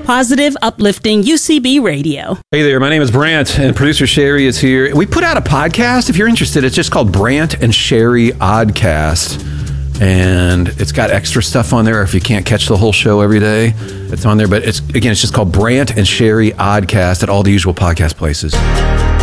Positive, uplifting UCB radio. Hey there, my name is Brant, and producer Sherry is here. We put out a podcast. If you're interested, it's just called Brant and Sherry Oddcast. And it's got extra stuff on there. If you can't catch the whole show every day, it's on there. But it's just called Brant and Sherry Oddcast at all the usual podcast places.